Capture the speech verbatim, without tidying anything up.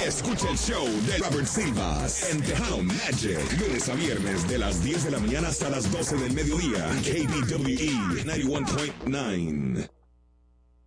Escucha el show de Robert Silvas en Tejano Magic. Lunes a viernes de las diez de la mañana hasta las doce del mediodía. K B W E noventa y uno punto nueve.